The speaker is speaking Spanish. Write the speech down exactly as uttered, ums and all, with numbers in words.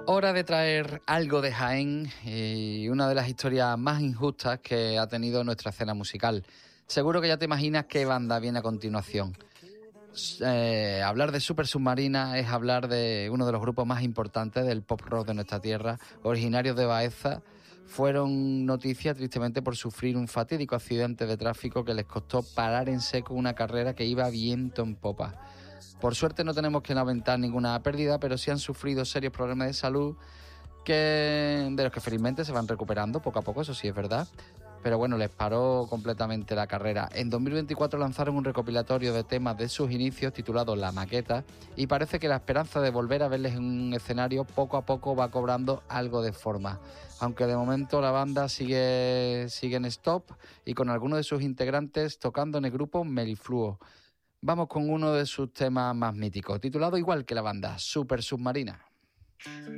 Hora de traer algo de Jaén y una de las historias más injustas que ha tenido nuestra escena musical. Seguro que ya te imaginas qué banda viene a continuación. Eh, hablar de Super Submarina es hablar de uno de los grupos más importantes del pop rock de nuestra tierra, originarios de Baeza. Fueron noticia tristemente por sufrir un fatídico accidente de tráfico que les costó parar en seco una carrera que iba viento en popa. Por suerte no tenemos que lamentar ninguna pérdida, pero sí han sufrido serios problemas de salud que, de los que felizmente se van recuperando poco a poco, eso sí es verdad. Pero bueno, les paró completamente la carrera. En dos mil veinticuatro lanzaron un recopilatorio de temas de sus inicios titulado La Maqueta y parece que la esperanza de volver a verles en un escenario poco a poco va cobrando algo de forma. Aunque de momento la banda sigue, sigue en stop y con algunos de sus integrantes tocando en el grupo Melifluo. Vamos con uno de sus temas más míticos, titulado igual que la banda, Super Submarina.